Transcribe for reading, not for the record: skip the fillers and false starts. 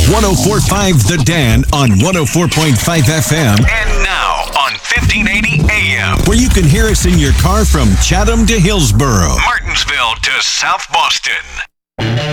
104.5 The Dan on 104.5 FM. And now on 1580 AM. Where you can hear us in your car from Chatham to Hillsboro, Martinsville to South Boston.